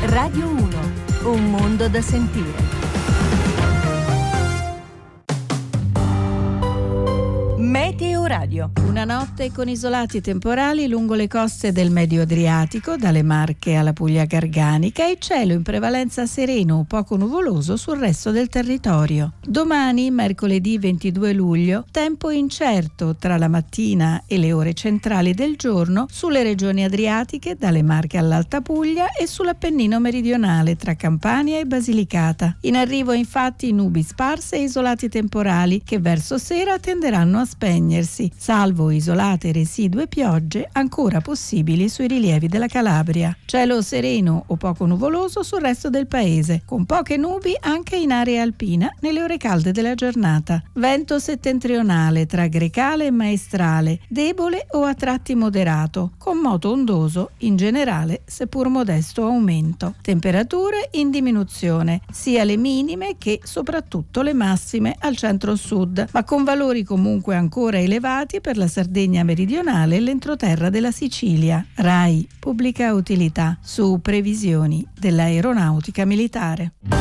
Radio 1, un mondo da sentire. Meteo Radio. Una notte con isolati temporali lungo le coste del Medio Adriatico, dalle Marche alla Puglia Garganica, e cielo in prevalenza sereno o poco nuvoloso sul resto del territorio. Domani, mercoledì 22 luglio, tempo incerto tra la mattina e le ore centrali del giorno sulle regioni adriatiche, dalle Marche all'Alta Puglia, e sull'Appennino meridionale tra Campania e Basilicata. In arrivo infatti nubi sparse e isolati temporali che verso sera tenderanno a spegnersi, salvo isolate residue piogge ancora possibili sui rilievi della Calabria. Cielo sereno o poco nuvoloso sul resto del paese, con poche nubi anche in area alpina nelle ore calde della giornata. Vento settentrionale tra Grecale e Maestrale, debole o a tratti moderato, con moto ondoso in generale, seppur modesto aumento. Temperature in diminuzione, sia le minime che soprattutto le massime al centro-sud, ma con valori comunque ancora elevati per la Sardegna meridionale e l'entroterra della Sicilia. RAI Pubblica Utilità, su previsioni dell'aeronautica militare.